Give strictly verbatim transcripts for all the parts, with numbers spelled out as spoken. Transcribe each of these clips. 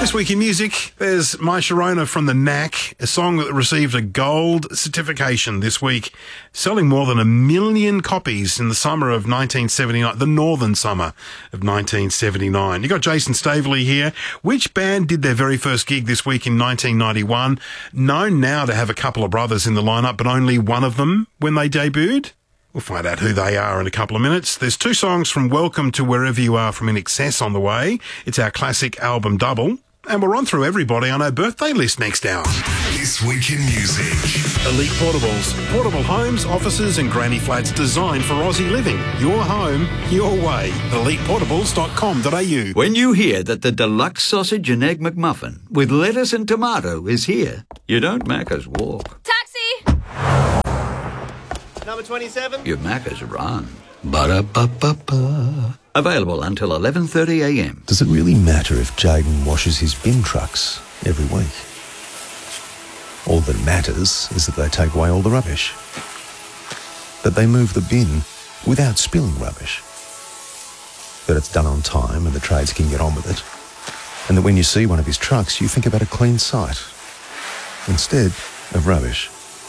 This week in music, there's My Sharona from the Knack, a song that received a gold certification this week, selling more than a million copies in the summer of nineteen seventy-nine, the northern summer of nineteen seventy-nine. You got Jason Staveley here. Which band did their very first gig this week in nineteen ninety-one? Known now to have a couple of brothers in the lineup, but only one of them when they debuted? We'll find out who they are in a couple of minutes. There's two songs from Welcome to Wherever You Are from In Excess on the way. It's our classic album double. And we'll run through everybody on our birthday list next hour. This Week in Music. Elite Portables. Portable homes, offices and granny flats designed for Aussie living. Your home, your way. elite portables dot com dot a u. When you hear that the deluxe sausage and egg McMuffin with lettuce and tomato is here, you don't Macca's walk. Taxi! Number twenty-seven. You Macca's run. Ba-da-ba-ba-ba. Available until eleven thirty a m. Does it really matter if Jaden washes his bin trucks every week? All that matters is that they take away all the rubbish. That they move the bin without spilling rubbish. That it's done on time and the trades can get on with it. And that when you see one of his trucks, you think about a clean site instead of rubbish.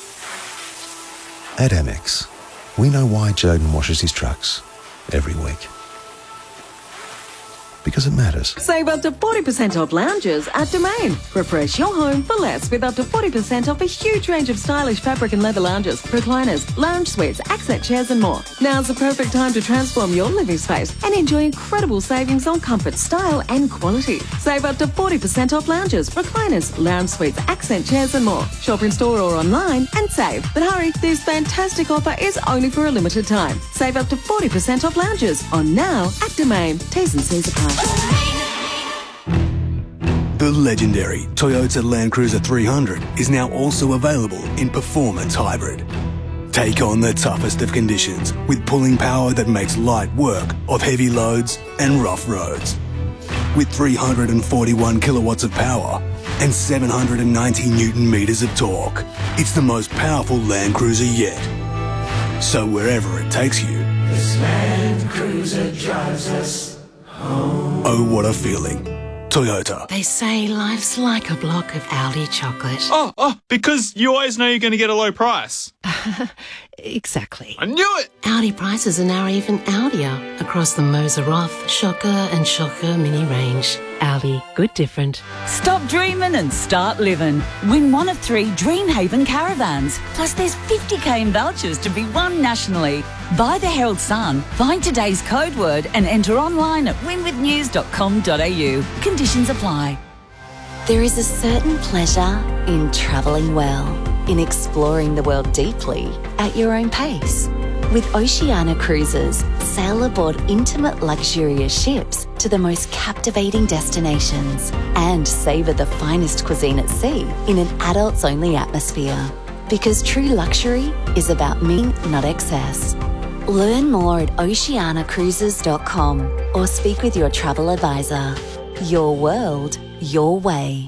At Amex, we know why Jaden washes his trucks every week. Because it matters. Save up to forty percent off lounges at Domain. Refresh your home for less with up to forty percent off a huge range of stylish fabric and leather lounges, recliners, lounge suites, accent chairs and more. Now's the perfect time to transform your living space and enjoy incredible savings on comfort, style and quality. Save up to forty percent off lounges, recliners, lounge suites, accent chairs and more. Shop in store or online and save. But hurry, this fantastic offer is only for a limited time. Save up to forty percent off lounges on now at Domain. T's and C's apply. The legendary Toyota Land Cruiser three hundred is now also available in Performance Hybrid. Take on the toughest of conditions with pulling power that makes light work of heavy loads and rough roads. With three hundred forty-one kilowatts of power and seven hundred ninety newton meters of torque, it's the most powerful Land Cruiser yet. So wherever it takes you, this Land Cruiser drives us home. Oh, what a feeling. Toyota. They say life's like a block of Aldi chocolate. Oh, oh, because you always know you're going to get a low price. Exactly. I knew it! Aldi prices are now even Aldier across the Moser Roth, Shocker and Shocker mini range. Aldi, good different. Stop dreaming and start living. Win one of three Dreamhaven caravans. Plus there's fifty K in vouchers to be won nationally. Buy the Herald Sun, find today's code word and enter online at win with news dot com dot a u. Conditions apply. There is a certain pleasure in travelling well, in exploring the world deeply at your own pace. With Oceania Cruises, sail aboard intimate, luxurious ships to the most captivating destinations and savour the finest cuisine at sea in an adults-only atmosphere. Because true luxury is about me, not excess. Learn more at oceania cruises dot com or speak with your travel advisor. Your world, your way.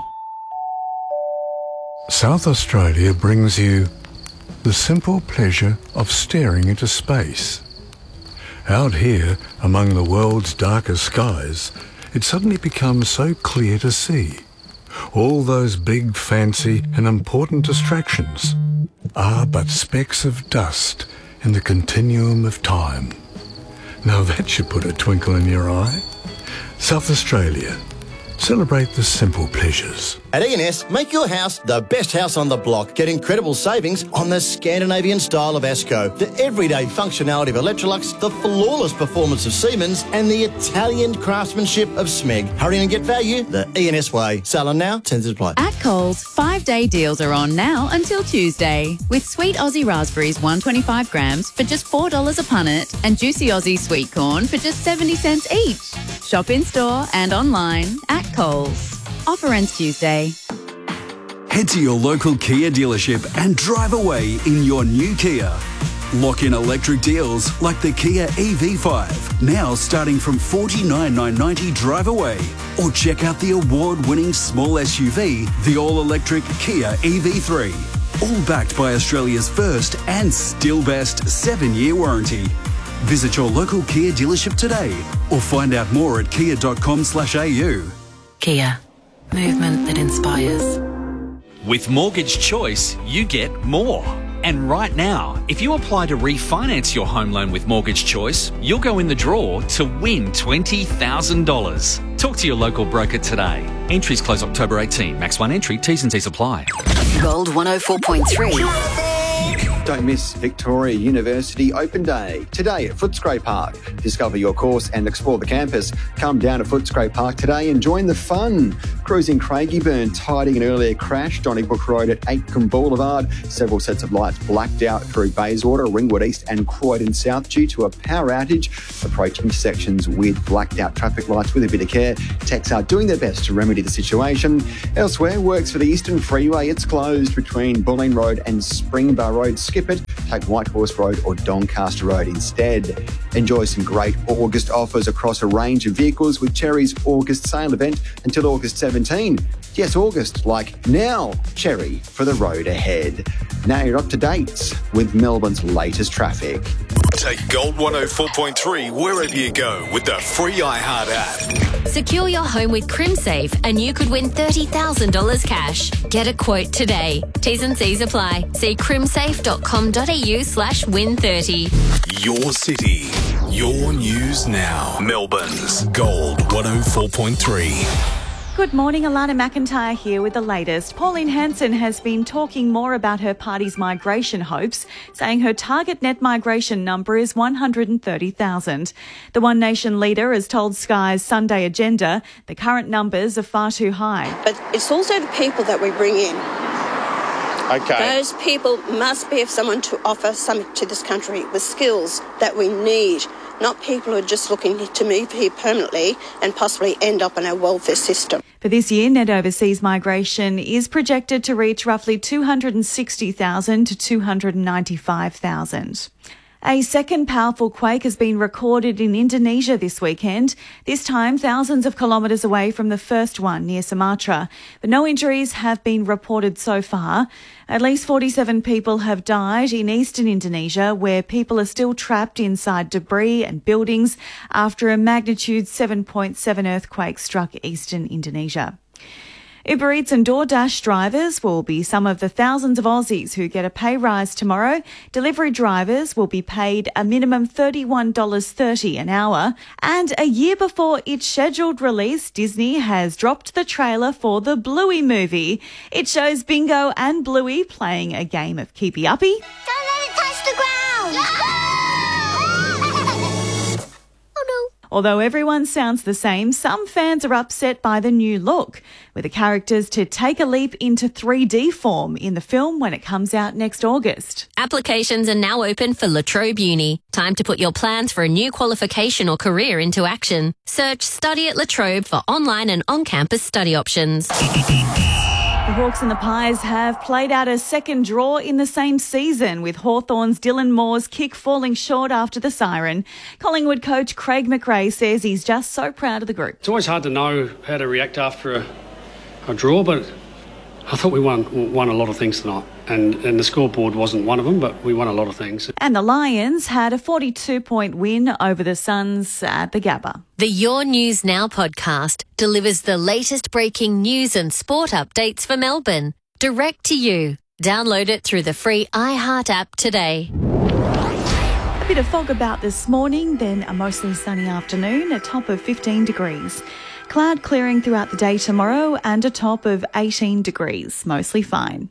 South Australia brings you the simple pleasure of staring into space. Out here, among the world's darkest skies, it suddenly becomes so clear to see. All those big, fancy and important distractions are but specks of dust in the continuum of time. Now that should put a twinkle in your eye. South Australia. Celebrate the simple pleasures. At E and S, make your house the best house on the block. Get incredible savings on the Scandinavian style of Asco, the everyday functionality of Electrolux, the flawless performance of Siemens, and the Italian craftsmanship of Smeg. Hurry and get value the E and S way. Sale on now, terms apply. At Coles, five-day deals are on now until Tuesday. With sweet Aussie raspberries, one hundred twenty-five grams for just four dollars a punnet, and juicy Aussie sweet corn for just seventy cents each. Shop in store and online at Coles. Offer ends Tuesday. Head to your local Kia dealership and drive away in your new Kia. Lock in electric deals like the Kia E V five, now starting from forty-nine thousand nine hundred ninety dollars drive away. Or check out the award-winning small S U V, the all-electric Kia E V three. All backed by Australia's first and still best seven-year warranty. Visit your local Kia dealership today or find out more at kia dot com slash a u. Kia. Movement that inspires. With Mortgage Choice, you get more. And right now, if you apply to refinance your home loan with Mortgage Choice, you'll go in the draw to win twenty thousand dollars. Talk to your local broker today. Entries close October eighteenth. Max one entry. T's and C's apply. Gold one oh four point three. Don't miss Victoria University Open Day today at Footscray Park. Discover your course and explore the campus. Come down to Footscray Park today and join the fun. Cruising Craigieburn, tiding an earlier crash, Donnybrook Road at Aitken Boulevard. Several sets of lights blacked out through Bayswater, Ringwood East and Croydon South due to a power outage. Approach intersections with blacked out traffic lights with a bit of care. Techs are doing their best to remedy the situation. Elsewhere, works for the Eastern Freeway. It's closed between Bulleen Road and Springbar Road. Skip it, take Whitehorse Road or Doncaster Road instead. Enjoy some great August offers across a range of vehicles with Cherry's August sale event until August seventeenth. Yes, August, like now, Cherry for the road ahead. Now you're up to date with Melbourne's latest traffic. Take Gold one oh four point three wherever you go with the free iHeart app. Secure your home with CrimSafe and you could win thirty thousand dollars cash. Get a quote today. T's and C's apply. See crimsafe dot com dot a u slash win thirty. Your city, your news now. Melbourne's Gold one oh four point three. Good morning, Alana McIntyre here with the latest. Pauline Hanson has been talking more about her party's migration hopes, saying her target net migration number is one hundred thirty thousand. The One Nation leader has told Sky's Sunday Agenda the current numbers are far too high. But it's also the people that we bring in. Okay. Those people must be of someone to offer something to this country with skills that we need, not people who are just looking to move here permanently and possibly end up in our welfare system. For this year, net overseas migration is projected to reach roughly two hundred sixty thousand to two hundred ninety-five thousand. A second powerful quake has been recorded in Indonesia this weekend, this time thousands of kilometres away from the first one near Sumatra. But no injuries have been reported so far. At least forty-seven people have died in eastern Indonesia, where people are still trapped inside debris and buildings after a magnitude seven point seven earthquake struck eastern Indonesia. Uber Eats and DoorDash drivers will be some of the thousands of Aussies who get a pay rise tomorrow. Delivery drivers will be paid a minimum thirty-one dollars thirty an hour. And a year before its scheduled release, Disney has dropped the trailer for the Bluey movie. It shows Bingo and Bluey playing a game of keepy uppy. Don't let it touch the ground! Although everyone sounds the same, some fans are upset by the new look, with the characters to take a leap into three D form in the film when it comes out next August. Applications are now open for La Trobe Uni. Time to put your plans for a new qualification or career into action. Search Study at La Trobe for online and on-campus study options. The Hawks and the Pies have played out a second draw in the same season, with Hawthorn's Dylan Moore's kick falling short after the siren. Collingwood coach Craig McRae says he's just so proud of the group. It's always hard to know how to react after a, a draw, but I thought we won won a lot of things tonight. And, and the scoreboard wasn't one of them, but we won a lot of things. And the Lions had a forty-two point win over the Suns at the Gabba. The Your News Now podcast delivers the latest breaking news and sport updates for Melbourne, direct to you. Download it through the free iHeart app today. A bit of fog about this morning, then a mostly sunny afternoon, a top of fifteen degrees. Cloud clearing throughout the day tomorrow and a top of eighteen degrees, mostly fine.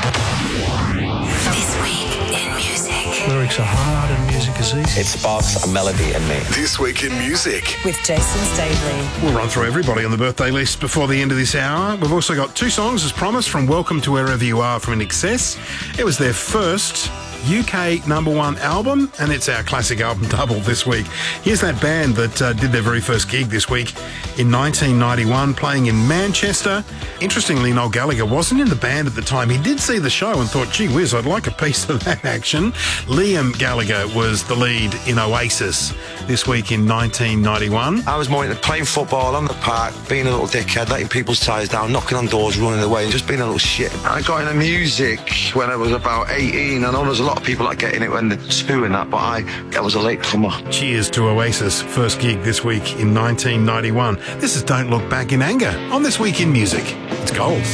This week in music. Lyrics are hard and music is easy. It sparks a melody in me. This week in music. With Jason Stavely. We'll run through everybody on the birthday list before the end of this hour. We've also got two songs, as promised, from Welcome to Wherever You Are from In Excess. It was their first U K number one album, and it's our classic album double this week. Here's that band that uh, did their very first gig this week in nineteen ninety-one, playing in Manchester. Interestingly, Noel Gallagher wasn't in the band at the time. He did see the show and thought, gee whiz, I'd like a piece of that action. Liam Gallagher was the lead in Oasis this week in nineteen ninety-one. I was more into playing football on the park, being a little dickhead, letting people's tyres down, knocking on doors, running away, and just being a little shit. I got into music when I was about eighteen. I know there's a lot lot of people that get in it when they're two and that, but I, I was a late comer. Cheers to Oasis' first gig this week in nineteen ninety-one. This is Don't Look Back in Anger on This Week in Music. It's Gold.